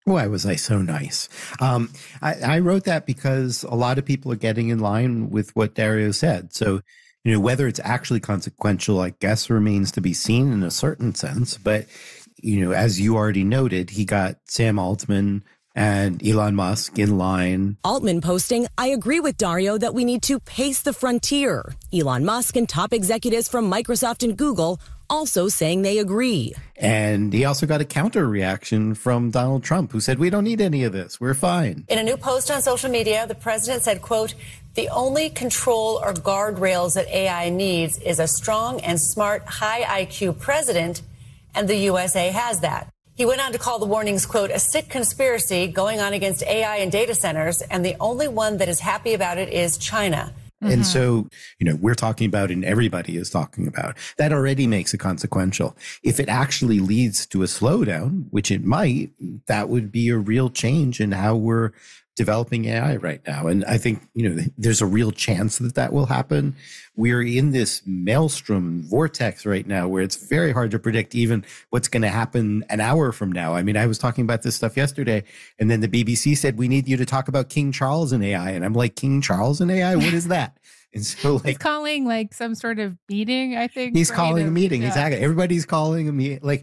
Why was I so nice? I wrote that because a lot of people are getting in line with what Dario said. So, whether it's actually consequential, I guess remains to be seen in a certain sense. But, as you already noted, he got Sam Altman and Elon Musk in line. Altman posting, I agree with Dario that we need to pace the frontier. Elon Musk and top executives from Microsoft and Google also saying they agree. And he also got a counter reaction from Donald Trump, who said, we don't need any of this. We're fine. In a new post on social media, the president said, quote, the only control or guardrails that AI needs is a strong and smart, high IQ president, and the USA has that. He went on to call the warnings, quote, a sick conspiracy going on against AI and data centers, and the only one that is happy about it is China. And so, we're talking about, and everybody is talking about, that already makes it consequential. If it actually leads to a slowdown, which it might, that would be a real change in how we're developing AI right now. And I think, there's a real chance that that will happen. We're in this maelstrom vortex right now where it's very hard to predict even what's going to happen an hour from now. I mean, I was talking about this stuff yesterday, and then the BBC said, we need you to talk about King Charles and AI. And I'm like, King Charles and AI? What is that? And so he's calling some sort of meeting, I think. He's calling a meeting. Yeah. Exactly. Everybody's calling a meeting.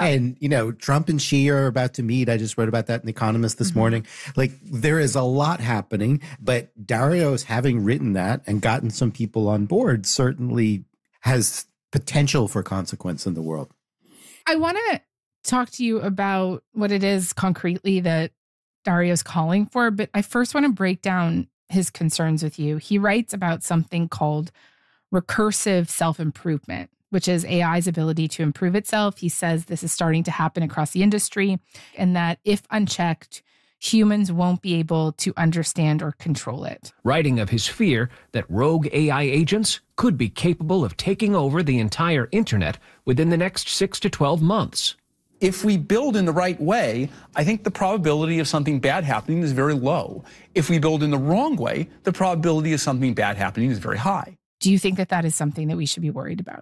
And Trump and Xi are about to meet. I just wrote about that in The Economist this morning. There is a lot happening, but Dario's having written that and gotten some people on board certainly has potential for consequence in the world. I want to talk to you about what it is concretely that Dario's calling for, but I first want to break down his concerns with you. He writes about something called recursive self-improvement, which is AI's ability to improve itself. He says this is starting to happen across the industry, and that if unchecked, humans won't be able to understand or control it. Writing of his fear that rogue AI agents could be capable of taking over the entire internet within the next 6 to 12 months. If we build in the right way, I think the probability of something bad happening is very low. If we build in the wrong way, the probability of something bad happening is very high. Do you think that that is something that we should be worried about?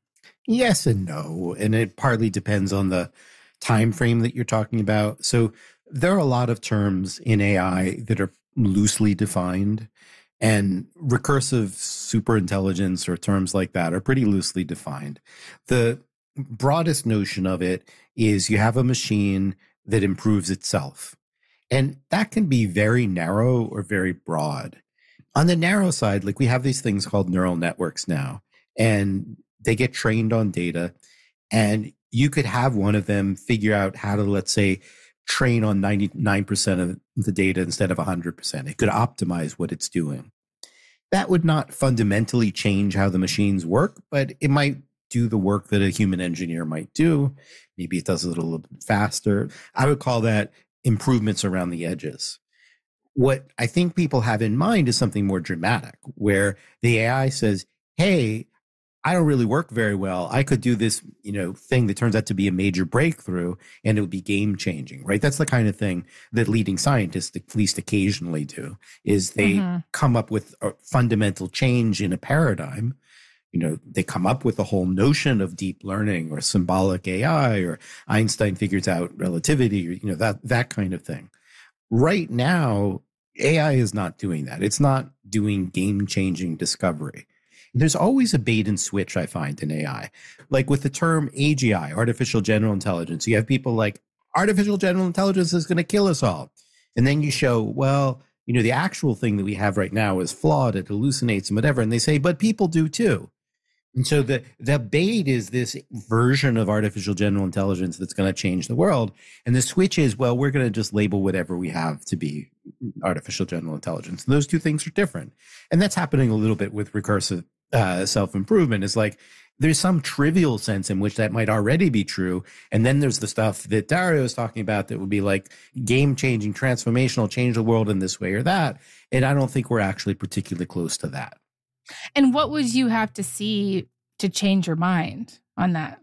Yes and no. And it partly depends on the time frame that you're talking about. So there are a lot of terms in AI that are loosely defined, and recursive superintelligence or terms like that are pretty loosely defined. The broadest notion of it is you have a machine that improves itself. And that can be very narrow or very broad. On the narrow side, we have these things called neural networks now, and they get trained on data. And you could have one of them figure out how to, let's say, train on 99% of the data instead of 100%. It could optimize what it's doing. That would not fundamentally change how the machines work, but it might do the work that a human engineer might do. Maybe it does it a little bit faster. I would call that improvements around the edges. What I think people have in mind is something more dramatic, where the AI says, hey, I don't really work very well. I could do this, thing that turns out to be a major breakthrough, and it would be game changing, right? That's the kind of thing that leading scientists at least occasionally do, is they come up with a fundamental change in a paradigm. They come up with a whole notion of deep learning or symbolic AI, or Einstein figures out relativity, or, that kind of thing. Right now, AI is not doing that. It's not doing game-changing discovery. There's always a bait and switch, I find, in AI. Like with the term AGI, artificial general intelligence, you have people like, artificial general intelligence is going to kill us all. And then you show, well, the actual thing that we have right now is flawed, it hallucinates and whatever. And they say, but people do too. And so the bait is this version of artificial general intelligence that's going to change the world. And the switch is, well, we're going to just label whatever we have to be artificial general intelligence. And those two things are different. And that's happening a little bit with recursive self-improvement. It's like there's some trivial sense in which that might already be true. And then there's the stuff that Dario is talking about that would be like game-changing, transformational, change the world in this way or that. And I don't think we're actually particularly close to that. And what would you have to see to change your mind on that?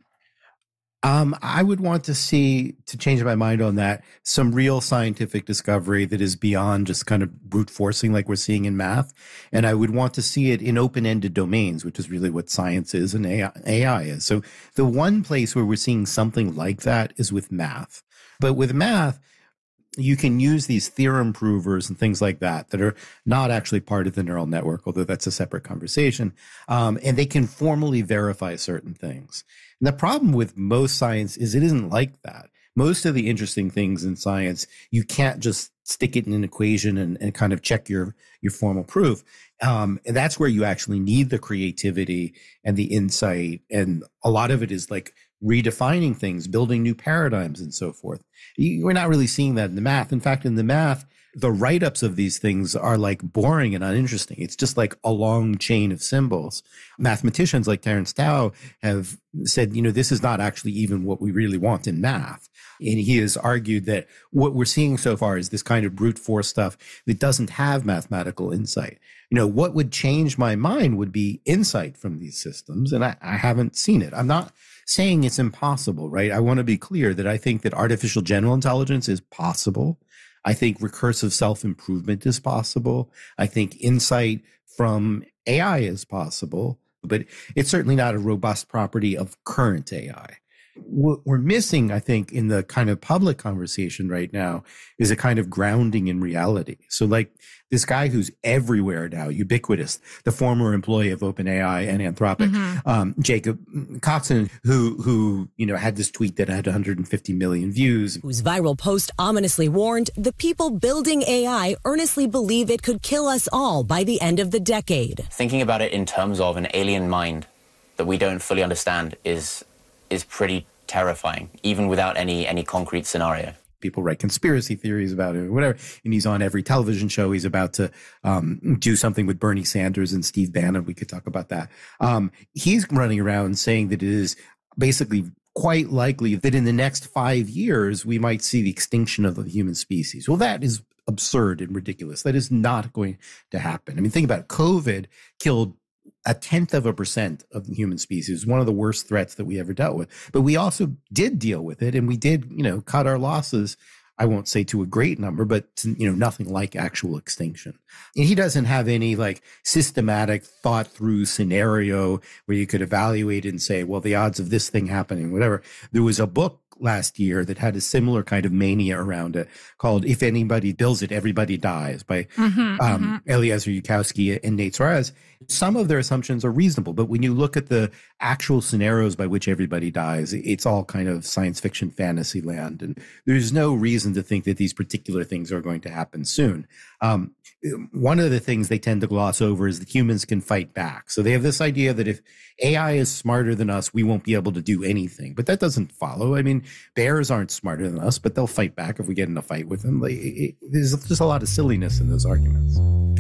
I would want to see, to change my mind on that, some real scientific discovery that is beyond just kind of brute forcing like we're seeing in math. And I would want to see it in open-ended domains, which is really what science is and AI is. So the one place where we're seeing something like that is with math. But with math, you can use these theorem provers and things like that that are not actually part of the neural network, although that's a separate conversation. And they can formally verify certain things. And the problem with most science is it isn't like that. Most of the interesting things in science, you can't just stick it in an equation and kind of check your formal proof. And that's where you actually need the creativity and the insight. And a lot of it is like redefining things, building new paradigms and so forth. We're not really seeing that in the math. In fact, in the math, the write-ups of these things are like boring and uninteresting. It's just like a long chain of symbols. Mathematicians like Terence Tao have said, this is not actually even what we really want in math. And he has argued that what we're seeing so far is this kind of brute force stuff that doesn't have mathematical insight. What would change my mind would be insight from these systems. And I haven't seen it. I'm not saying it's impossible, right? I want to be clear that I think that artificial general intelligence is possible. I think recursive self-improvement is possible. I think insight from AI is possible, but it's certainly not a robust property of current AI. What we're missing, I think, in the kind of public conversation right now is a kind of grounding in reality. So like this guy who's everywhere now, ubiquitous, the former employee of OpenAI and Anthropic, Jacob Coxon, who had this tweet that had 150 million views. Whose viral post ominously warned the people building AI earnestly believe it could kill us all by the end of the decade. Thinking about it in terms of an alien mind that we don't fully understand is pretty terrifying, even without any concrete scenario. People write conspiracy theories about it or whatever, and he's on every television show. He's about to do something with Bernie Sanders and Steve Bannon. We could talk about that. He's running around saying that it is basically quite likely that in the next 5 years, we might see the extinction of the human species. Well, that is absurd and ridiculous. That is not going to happen. I mean, think about it. COVID killed 0.1% of the human species, one of the worst threats that we ever dealt with. But we also did deal with it, and we did, cut our losses. I won't say to a great number, but to, nothing like actual extinction. And he doesn't have any like systematic thought through scenario where you could evaluate and say, well, the odds of this thing happening, whatever. There was a book last year that had a similar kind of mania around it called If Anybody Builds It, Everybody Dies by Eliezer Yudkowsky and Nate Suarez. Some of their assumptions are reasonable, but when you look at the actual scenarios by which everybody dies, it's all kind of science fiction fantasy land. And there's no reason to think that these particular things are going to happen soon. One of the things they tend to gloss over is that humans can fight back. So they have this idea that if AI is smarter than us, we won't be able to do anything. But that doesn't follow. I mean, bears aren't smarter than us, but they'll fight back if we get in a fight with them. There's just a lot of silliness in those arguments.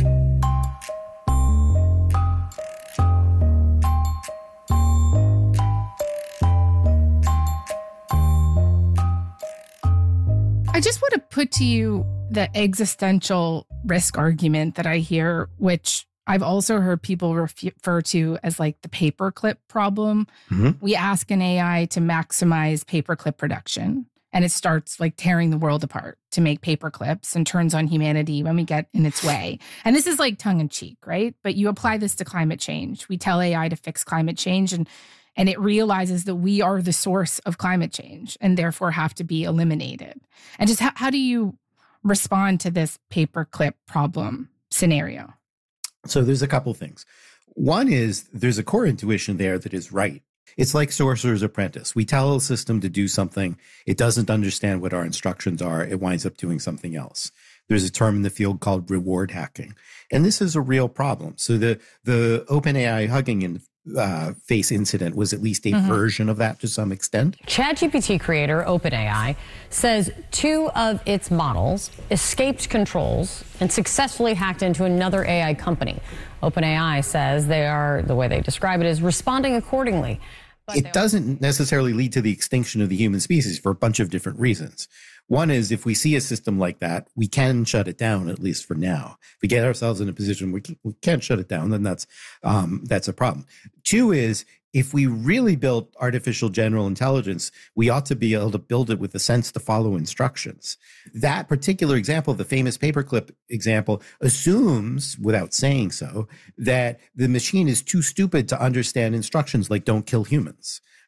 I just want to put to you the existential risk argument that I hear, which I've also heard people refer to as like the paperclip problem. We ask an AI to maximize paperclip production, and it starts like tearing the world apart to make paperclips and turns on humanity when we get in its way. And this is like tongue in cheek, right? But you apply this to climate change. We tell AI to fix climate change, and it realizes that we are the source of climate change and therefore have to be eliminated. And just how do you respond to this paperclip problem scenario? So there's a couple things. One is there's a core intuition there that is right. It's like Sorcerer's Apprentice. We tell a system to do something. It doesn't understand what our instructions are. It winds up doing something else. There's a term in the field called reward hacking. And this is a real problem. So the OpenAI Hugging Face incident was at least a version of that to some extent. ChatGPT creator OpenAI says 2 of its models escaped controls and successfully hacked into another AI company. OpenAI says they are, the way they describe it, is responding accordingly. It doesn't necessarily lead to the extinction of the human species for a bunch of different reasons. One is if we see a system like that, we can shut it down, at least for now. If we get ourselves in a position where we can't shut it down, then that's a problem. 2 is if we really built artificial general intelligence, we ought to be able to build it with a sense to follow instructions. That particular example, the famous paperclip example, assumes, without saying so, that the machine is too stupid to understand instructions like don't kill humans.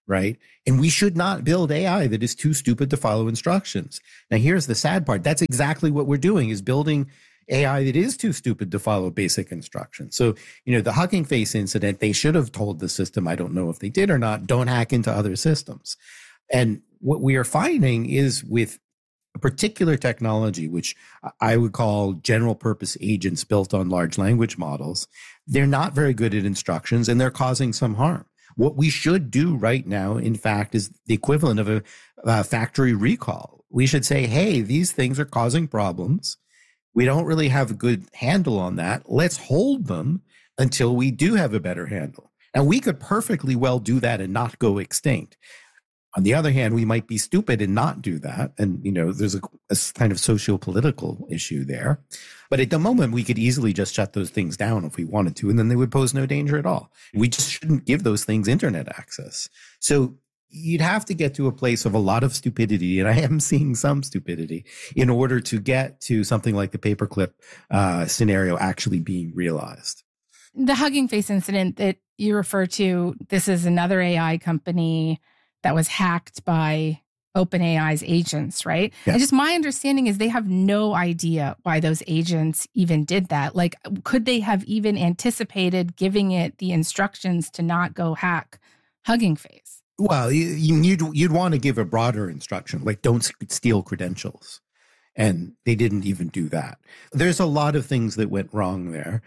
right? And we should not build AI that is too stupid to follow instructions. Now, here's the sad part. That's exactly what we're doing, is building AI that is too stupid to follow basic instructions. So, the Hugging Face incident, they should have told the system, I don't know if they did or not, don't hack into other systems. And what we are finding is with a particular technology, which I would call general purpose agents built on large language models, they're not very good at instructions and they're causing some harm. What we should do right now, in fact, is the equivalent of a factory recall. We should say, hey, these things are causing problems. We don't really have a good handle on that. Let's hold them until we do have a better handle. And we could perfectly well do that and not go extinct. On the other hand, we might be stupid and not do that. And, there's a kind of socio-political issue there. But at the moment, we could easily just shut those things down if we wanted to, and then they would pose no danger at all. We just shouldn't give those things internet access. So you'd have to get to a place of a lot of stupidity, and I am seeing some stupidity, in order to get to something like the paperclip scenario actually being realized. The Hugging Face incident that you refer to, this is another AI company that was hacked by OpenAI's agents, right? Yeah. And just my understanding is they have no idea why those agents even did that. Like, could they have even anticipated giving it the instructions to not go hack Hugging Face? Well, you'd want to give a broader instruction, like don't steal credentials. And they didn't even do that. There's a lot of things that went wrong there.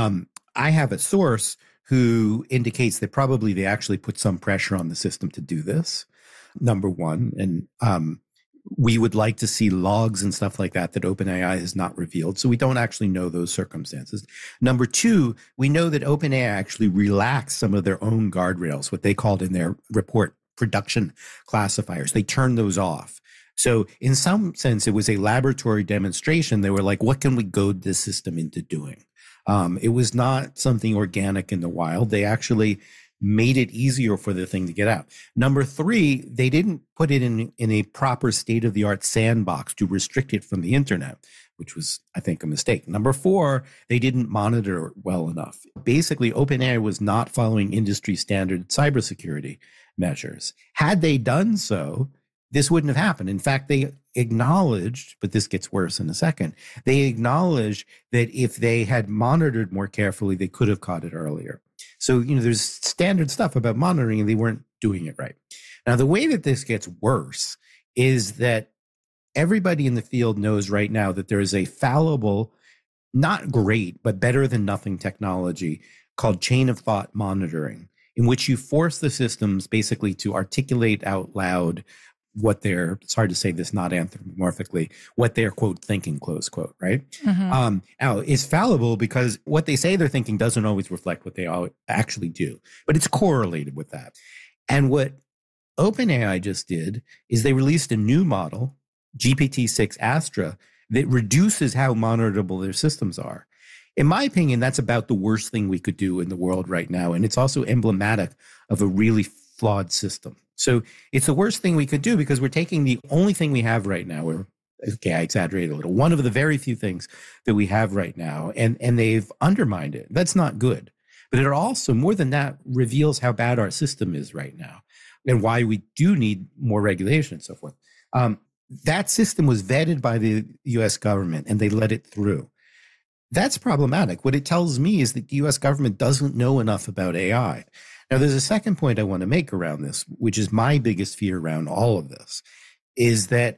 I have a source who indicates that probably they actually put some pressure on the system to do this, number one. And we would like to see logs and stuff like that OpenAI has not revealed. So we don't actually know those circumstances. Number two, we know that OpenAI actually relaxed some of their own guardrails, what they called in their report production classifiers. They turned those off. So in some sense, it was a laboratory demonstration. They were like, what can we goad this system into doing? It was not something organic in the wild. They actually made it easier for the thing to get out. Number three, they didn't put it in a proper state-of-the-art sandbox to restrict it from the internet, which was, I think, a mistake. Number four, they didn't monitor it well enough. Basically, OpenAI was not following industry standard cybersecurity measures. Had they done so, this wouldn't have happened. In fact, they acknowledged, but this gets worse in a second, they acknowledged that if they had monitored more carefully, they could have caught it earlier. So, there's standard stuff about monitoring and they weren't doing it right. Now, the way that this gets worse is that everybody in the field knows right now that there is a fallible, not great, but better than nothing technology called chain of thought monitoring, in which you force the systems basically to articulate out loud what they're, it's hard to say this not anthropomorphically, what they're, quote, thinking, close quote, right? Mm-hmm. Now, it's fallible because what they say they're thinking doesn't always reflect what they actually do, but it's correlated with that. And what OpenAI just did is they released a new model, GPT-6 Astra, that reduces how monitorable their systems are. In my opinion, that's about the worst thing we could do in the world right now. And it's also emblematic of a really flawed system. So it's the worst thing we could do because we're taking the only thing we have right now. Okay, I exaggerated a little. One of the very few things that we have right now, and they've undermined it. That's not good. But it also, more than that, reveals how bad our system is right now and why we do need more regulation and so forth. That system was vetted by the U.S. government and they let it through. That's problematic. What it tells me is that the U.S. government doesn't know enough about AI. Now, there's a second point I want to make around this, which is my biggest fear around all of this, is that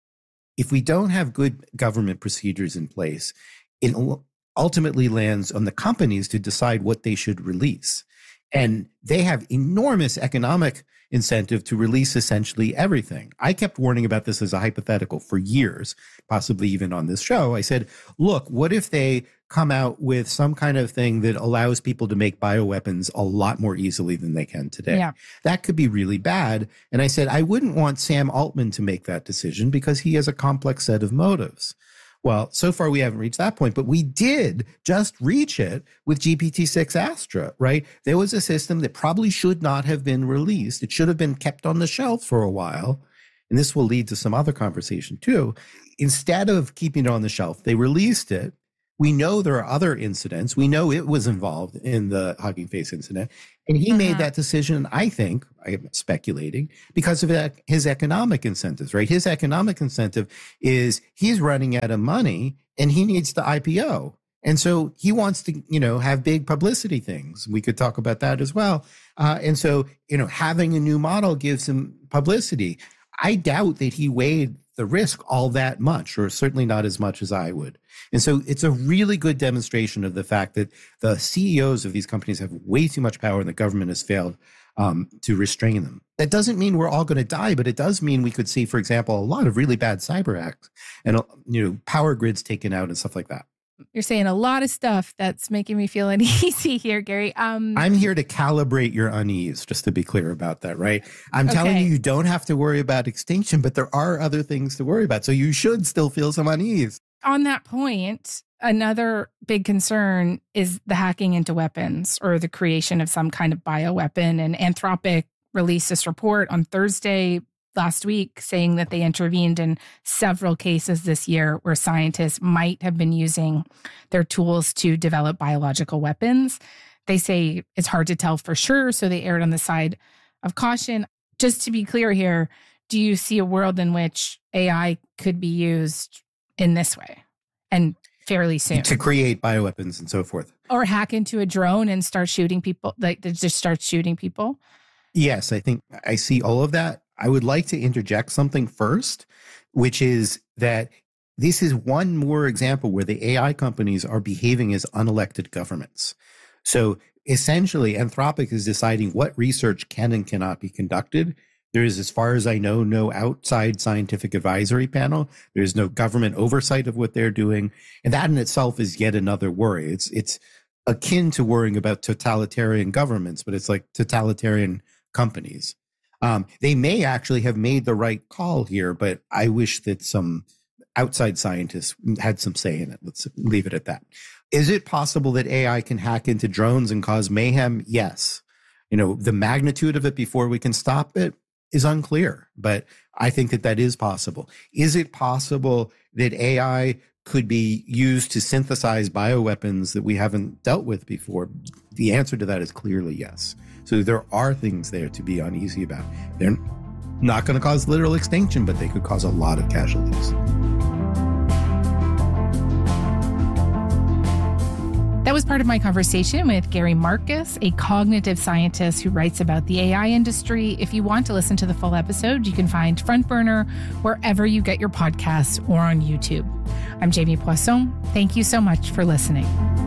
if we don't have good government procedures in place, it ultimately lands on the companies to decide what they should release. And they have enormous economic incentive to release essentially everything. I kept warning about this as a hypothetical for years, possibly even on this show. I said, look, what if they come out with some kind of thing that allows people to make bioweapons a lot more easily than they can today? Yeah. That could be really bad. And I said, I wouldn't want Sam Altman to make that decision because he has a complex set of motives. Well, so far we haven't reached that point, but we did just reach it with GPT-6 Astra, right? There was a system that probably should not have been released. It should have been kept on the shelf for a while. And this will lead to some other conversation too. Instead of keeping it on the shelf, they released it We know there are other incidents. We know it was involved in the Hugging Face incident. And he made that decision, I think, I'm speculating, because of his economic incentives, right? His economic incentive is he's running out of money and he needs to IPO. And so he wants to, have big publicity things. We could talk about that as well. And so, having a new model gives him publicity. I doubt that he weighed the risk all that much, or certainly not as much as I would. And so it's a really good demonstration of the fact that the CEOs of these companies have way too much power and the government has failed to restrain them. That doesn't mean we're all going to die, but it does mean we could see, for example, a lot of really bad cyber acts and, power grids taken out and stuff like that. You're saying a lot of stuff that's making me feel uneasy here, Gary. I'm here to calibrate your unease, just to be clear about that, right? I'm telling you don't have to worry about extinction, but there are other things to worry about. So you should still feel some unease. On that point, another big concern is the hacking into weapons or the creation of some kind of bioweapon. And Anthropic released this report on Thursday last week saying that they intervened in several cases this year where scientists might have been using their tools to develop biological weapons. They say it's hard to tell for sure, so they erred on the side of caution. Just to be clear here, do you see a world in which AI could be used in this way and fairly soon? To create bioweapons and so forth. Or hack into a drone and start shooting people, like they just start shooting people? Yes, I think I see all of that. I would like to interject something first, which is that this is one more example where the AI companies are behaving as unelected governments. So essentially, Anthropic is deciding what research can and cannot be conducted. There is, as far as I know, no outside scientific advisory panel. There's no government oversight of what they're doing. And that in itself is yet another worry. It's akin to worrying about totalitarian governments, but it's like totalitarian companies. They may actually have made the right call here, but I wish that some outside scientists had some say in it. Let's leave it at that. Is it possible that AI can hack into drones and cause mayhem? Yes. The magnitude of it before we can stop it is unclear, but I think that is possible. Is it possible that AI could be used to synthesize bioweapons that we haven't dealt with before? The answer to that is clearly yes. So there are things there to be uneasy about. They're not going to cause literal extinction, but they could cause a lot of casualties. That was part of my conversation with Gary Marcus, a cognitive scientist who writes about the AI industry. If you want to listen to the full episode, you can find Front Burner wherever you get your podcasts or on YouTube. I'm Jamie Poisson. Thank you so much for listening.